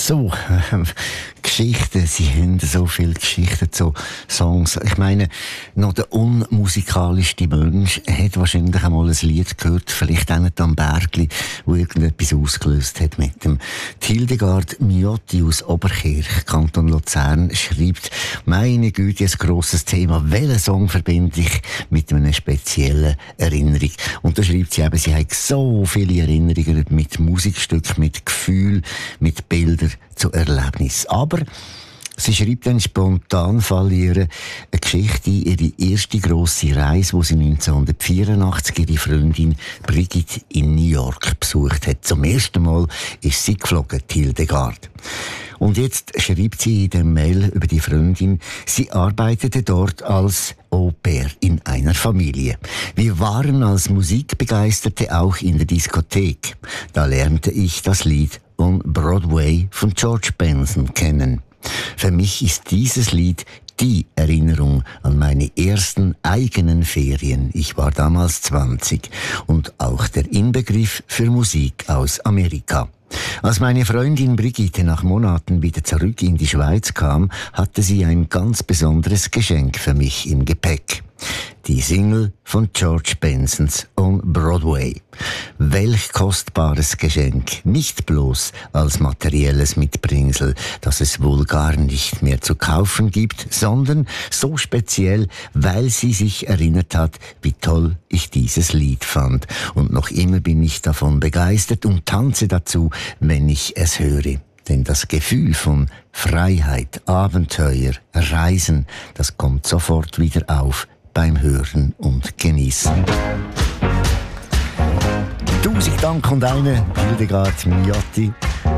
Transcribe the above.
So, Geschichten, sie haben so viele Geschichten, so Songs. Ich meine, noch der unmusikalischste Mensch hat wahrscheinlich einmal ein Lied gehört, vielleicht auch nicht am Bergli, wo irgendetwas ausgelöst hat mit dem. Hildegard Miotti aus Oberkirch, Kanton Luzern, schreibt, meine Güte, ein grosses Thema. Welchen Song verbinde ich mit einer speziellen Erinnerung? Und da schreibt sie eben, sie hat so viele Erinnerungen mit Musikstücken, mit Gefühl, mit Bildern zu Erlebnis. Aber sie schreibt dann spontan eine Geschichte, ihre erste grosse Reise, wo sie 1984 ihre Freundin Brigitte in New York besucht hat. Zum ersten Mal ist sie geflogen, Hildegard. Und jetzt schreibt sie in der Mail über die Freundin, sie arbeitete dort als Au-pair in einer Familie. Wir waren als Musikbegeisterte auch in der Diskothek. Da lernte ich das Lied On Broadway von George Benson kennen. Für mich ist dieses Lied die Erinnerung an meine ersten eigenen Ferien. Ich war damals 20 und auch der Inbegriff für Musik aus Amerika. Als meine Freundin Brigitte nach Monaten wieder zurück in die Schweiz kam, hatte sie ein ganz besonderes Geschenk für mich im Gepäck. Die Single von George Bensons On Broadway. Welch kostbares Geschenk, nicht bloß als materielles Mitbringsel, das es wohl gar nicht mehr zu kaufen gibt, sondern so speziell, weil sie sich erinnert hat, wie toll ich dieses Lied fand. Und noch immer bin ich davon begeistert und tanze dazu, wenn ich es höre. Denn das Gefühl von Freiheit, Abenteuer, Reisen, das kommt sofort wieder auf beim Hören und Genießen. 1000 Dank und eine Hildegard Miotti.